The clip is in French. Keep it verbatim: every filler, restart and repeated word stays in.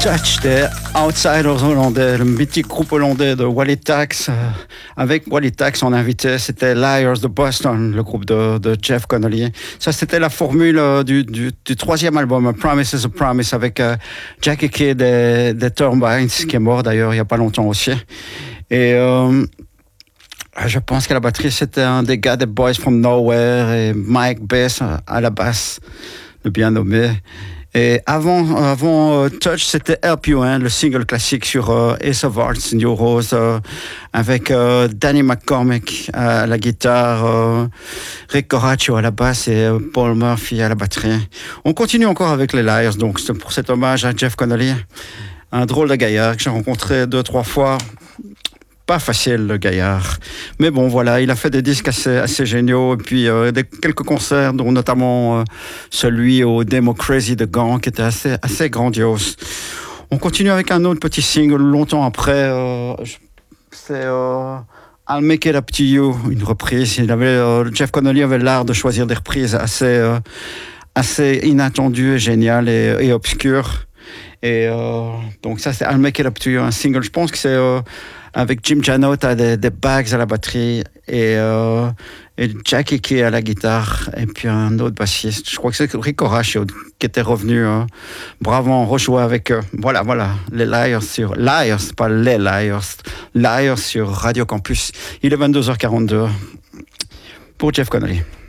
Touch des Outsiders hollandais, le mythique groupe hollandais de Wally Tax. Avec Wally Tax, on invitait, c'était Liars de Boston, le groupe de, de Jeff Connolly. Ça, c'était la formule du, du, du troisième album, A Promise is a Promise, avec uh, Jackie Kidd des, des Turbines, qui est mort d'ailleurs il n'y a pas longtemps aussi. Et euh, je pense qu'à la batterie, c'était un des gars des Boys from Nowhere et Mike Bass à la basse, le bien nommé. Et avant, avant uh, Touch, c'était Help You, hein, le single classique sur uh, Ace of Hearts, New Rose, uh, avec uh, Danny McCormick à la guitare, uh, Rick Coraccio à la basse et uh, Paul Murphy à la batterie. On continue encore avec les Liars, donc c'est pour cet hommage à Jeff Connolly, un drôle de gaillard que j'ai rencontré deux, trois fois. Pas facile, le gaillard. Mais bon, voilà, il a fait des disques assez, assez géniaux. Et puis, euh, des, quelques concerts, dont notamment euh, celui au Demo Crazy de Gand, qui était assez, assez grandiose. On continue avec un autre petit single, longtemps après. Euh, c'est euh, I'll Make It Up To You, une reprise. Il avait, euh, Jeff Connolly avait l'art de choisir des reprises assez, euh, assez inattendues, et géniales et, et obscures. Et euh, donc ça, c'est I'll Make It Up To You, un single. Je pense que c'est... Euh, avec Jim Janot à des, des bags à la batterie et, euh, et Jackie Key à la guitare et puis un autre bassiste. Je crois que c'est Rick Coraccio qui était revenu euh, bravement rejouer avec eux. Voilà, voilà, les Liars sur... Liars, pas les Liars. Liars sur Radio Campus. Il est vingt-deux heures quarante-deux pour Jeff Connolly.